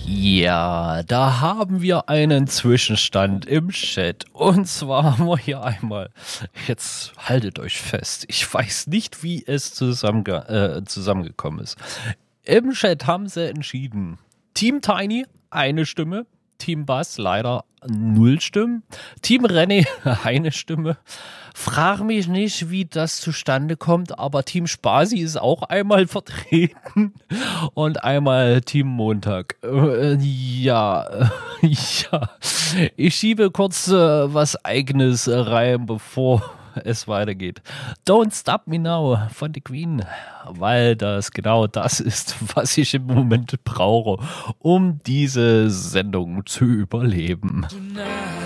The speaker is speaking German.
Ja, da haben wir einen Zwischenstand im Chat. Und zwar haben wir hier einmal, jetzt haltet euch fest, ich weiß nicht, wie es zusammengekommen ist. Im Chat haben sie entschieden, Team Tiny, eine Stimme, Team Bass leider 0 Stimmen, Team René eine Stimme. Frag mich nicht, wie das zustande kommt, aber Team Spasi ist auch einmal vertreten und einmal Team Montag. Ja, ich schiebe kurz was Eigenes rein, bevor es weitergeht. Don't Stop Me Now von The Queen, weil das genau das ist, was ich im Moment brauche, um diese Sendung zu überleben.